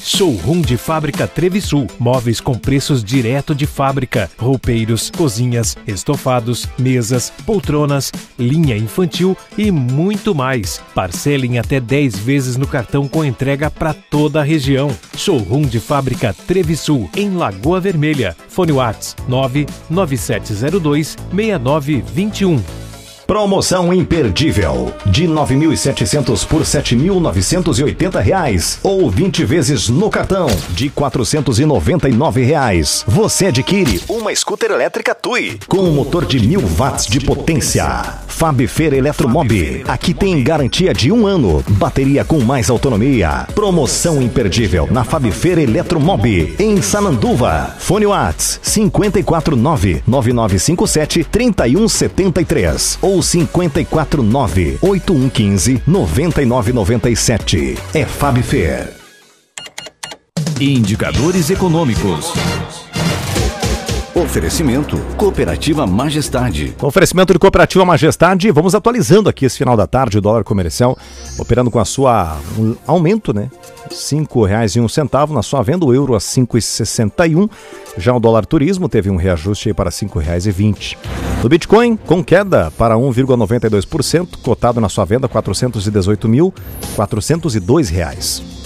Showroom de Fábrica Trevisul. Móveis com preços direto de fábrica. Roupeiros, cozinhas, estofados, mesas, poltronas, linha infantil e muito mais. Parcela em até 10 vezes no cartão com entrega para toda a região. Showroom de Fábrica Trevisul, em Lagoa Vermelha. Fone WhatsApp 99702-6921. Promoção imperdível de R$ 9.700 por R$ 7.980 ou 20 vezes no cartão de R$ 499. Você adquire uma scooter elétrica Tui com um motor de 1.000 watts de potência. Fabfer Eletromob. Aqui tem garantia de 1 ano. Bateria com mais autonomia. Promoção imperdível na Fabfer Eletromob em Sananduva. Fone WhatsApp 549-9957-3173 ou 549-8115-9997. É Fabfer. Indicadores econômicos. Oferecimento Cooperativa Majestade. Oferecimento de Cooperativa Majestade. Vamos atualizando aqui esse final da tarde o dólar comercial, operando com a sua aumento, né? R$ 5,01 na sua venda, o euro a 5,61. Já o dólar turismo teve um reajuste aí para R$ 5,20. O Bitcoin com queda para 1,92%, cotado na sua venda R$ 418.402.